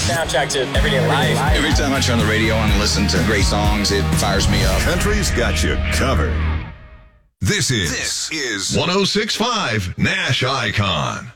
soundtrack to everyday life. Every time I turn the radio on and listen to great songs, it fires me up. Country's got you covered. This is 106.5 Nash Icon.